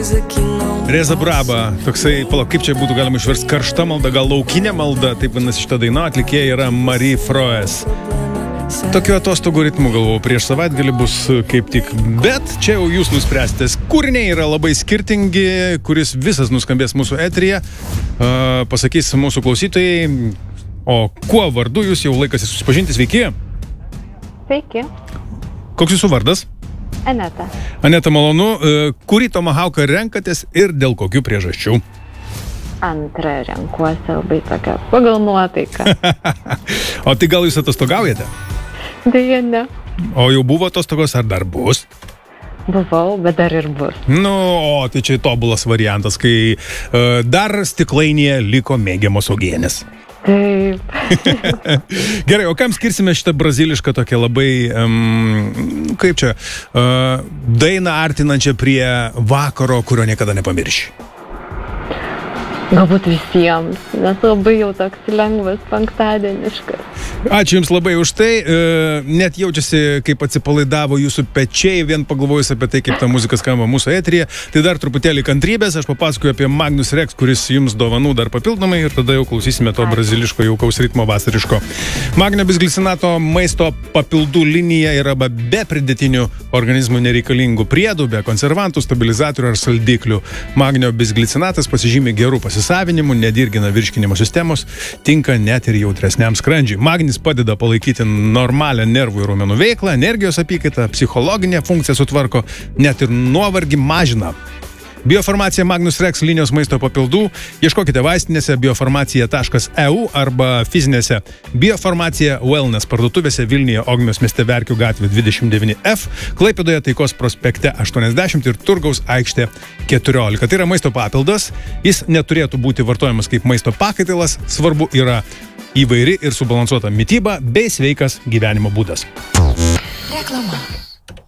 Reza Braba, toksai, palauk, kaip čia būtų galima išversti, karšta malda, gal laukinė malda, taip vadinasi šitą dainą, atlikėja yra Marie Froes. Tokiu atostogų ritmu galvojau, prieš savaitgalį bus kaip tik, bet čia jau jūs nuspręsite. Kūriniai yra labai skirtingi, kuris visas nuskambės mūsų eteryje, pasakys mūsų klausytojai, o kuo vardu jūs jau laikasi susipažinti, sveiki? Sveiki. Koks jūsų vardas? Aneta. Aneta, malonu. Kurį tomahauką renkatės ir dėl kokių priežasčių? Antrą renkuosi labai tokia pagal nuotaiką. O tai gal jūs atostogaujate? Deja, ne. O jau buvo atostogos ar dar bus? Buvau, bet dar ir bus. Nu, o tai čia tobulas variantas, kai dar stiklainėje liko mėgiamos uogienės. Taip. Gerai, o kam skirsime šitą brazilišką tokią labai, kaip čia, dainą artinančią prie vakaro, kurio niekada nepamirši? Galbūt visiems, nes labai jau toks lengvas penktadieniškas. Ačiū Jums labai už tai. Net jaučiasi, kaip atsipalaidavo jūsų pečiai, vien pagalvojus apie tai, kaip ta muzika skamba mūsų eteryje. Tai dar truputėlį kantrybės, aš papasakoju apie Magnus Rex, kuris Jums dovanų dar papildomai ir tada jau klausysime to braziliško jaukaus ritmo vasariško. Magnio bisglicinato maisto papildų linija yra be pridėtinių organizmų nereikalingų priedų, be konservantų, stabilizatorių ar saldiklių. Magnio bisglicinatas pasižymi gerų pasisavinimu, nedirgina virškinimo sistemos, tinka net ir jautresniam skrandžiui. Magnis padeda palaikyti normalią nervų ir raumenų veiklą, energijos apykaitą, psichologinę funkciją sutvarko, net ir nuovargį mažina. Biofarmacija Magnus Rex linijos maisto papildų. Ieškokite vaistinėse biofarmacija.eu arba fizinėse Biofarmacija Wellness parduotuvėse Vilniuje Ogmios mieste Verkių gatvė 29F, Klaipėdoje Taikos prospekte 80 ir Turgaus aikštė 14. Tai yra maisto papildas. Jis neturėtų būti vartojamas kaip maisto pakaitalas. Svarbu yra įvairi ir subalansuota mityba bei sveikas gyvenimo būdas. Reklama.